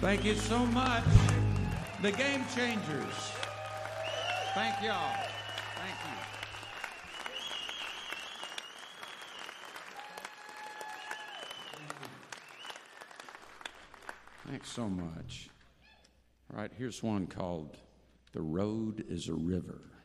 Thank you so much. The Game Changers. Thank y'all. Thank you. Thanks so much. All right, here's one called The Road is a River.